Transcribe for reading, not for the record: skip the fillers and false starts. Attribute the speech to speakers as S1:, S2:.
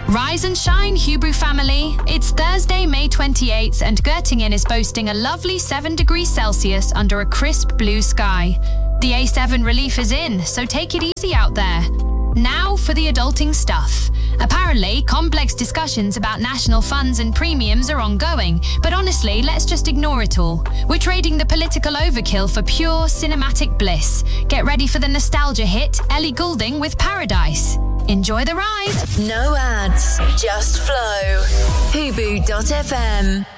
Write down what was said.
S1: Rise and shine, Hubru family. It's Thursday, May 28th, and Göttingen is boasting a lovely 7 degrees Celsius under a crisp blue sky. The A7 relief is in, so take it easy out there. Now for the adulting stuff. Apparently, complex discussions about national funds and premiums are ongoing, but honestly, let's just ignore it all. We're trading the political overkill for pure cinematic bliss. Get ready for the nostalgia hit, Ellie Goulding with Paradise. Enjoy the ride.
S2: No ads, just flow. Hubu.fm.